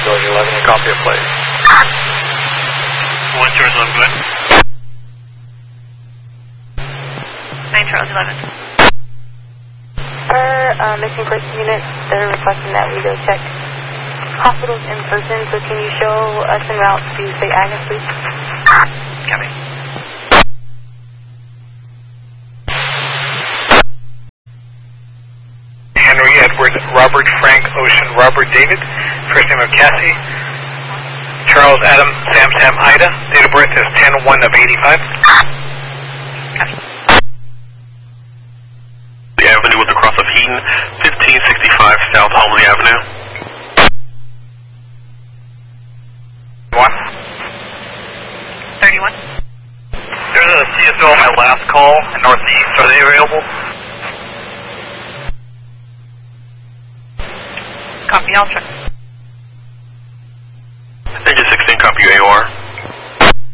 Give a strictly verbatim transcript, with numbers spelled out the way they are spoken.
George eleven, a copy of plate. one George eleven, go ahead. nine Charles eleven. Our uh, missing person unit, they're requesting that we go check hospitals in person, so can you show us en route to Saint Agnes, please? Copy. Henry Edward Robert Frank Ocean Robert David, first name of Cassie. Charles Adam Sam Sam Ida, date of birth is ten one of eighty-five. Copy. The Avenue with the cross of Heaton, fifteen sixty-five South Homley Avenue. What? thirty-one. There's a C S O on my last call in Northeast. Are they available? Copy, I'll check.